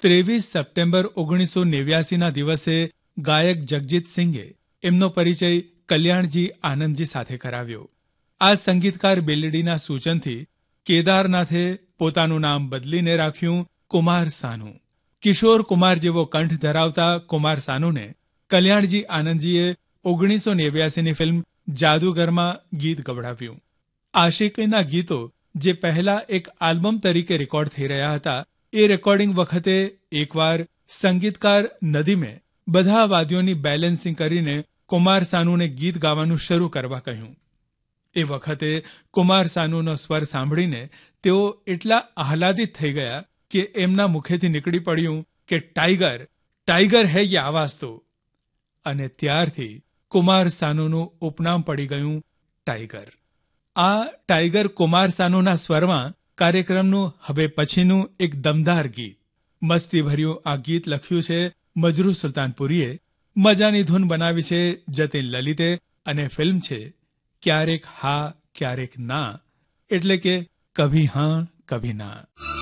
23 September 1989ના દિવસે ગાયક જગજીત સિંઘે એમનો પરિચય કલ્યાણજી આનંદજી સાથે કરાવ્યો. આ સંગીતકાર બેલડીના સૂચનથી કેદારનાથે પોતાનું નામ બદલીને રાખ્યું કુમાર સાનુ. કિશોર કુમાર જેવો કંઠ ધરાવતા કુમાર સાનુને કલ્યાણજી આનંદજીએ 1989ની ફિલ્મ જાદુગરમાં ગીત ગવડાવ્યું. આશિકીના ગીતો જે પહેલા એક આલ્બમ તરીકે રેકોર્ડ થઈ રહ્યા હતા, એ રેકોર્ડિંગ વખતે એકવાર સંગીતકાર નદીમે બધા વાદ્યોની બેલેન્સિંગ કરીને કુમાર સાનુને ગીત ગાવાનું શરૂ કરવા કહ્યું. એ વખતે કુમાર સાનુનો સ્વર સાંભળીને તેઓ એટલા આહલાદિત થઈ ગયા કે એમના મુખેથી નીકળી પડ્યું કે ટાઈગર, ટાઈગર હૈ યે આવાઝ તો. અને ત્યારથી કુમાર સાનુનું ઉપનામ પડી ગયું ટાઈગર. આ ટાઈગર કુમાર સાનુના સ્વરમાં કાર્યક્રમનું હવે પછીનું એક દમદાર ગીત. મસ્તીભર્યું આ ગીત લખ્યું છે મજરૂ સુલતાનપુરીએ, મજાની ધૂન બનાવી છે જતીન લલિતે, અને ફિલ્મ છે ક્યારેક હા ક્યારેક ના, એટલે કે કભી હા કભી ના.